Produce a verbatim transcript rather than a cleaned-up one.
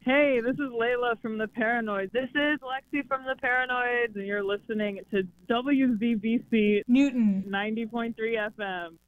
Hey, this is Layla from The Paranoids. This is Lexi from The Paranoids, and you're listening to W Z B C Newton ninety point three F M.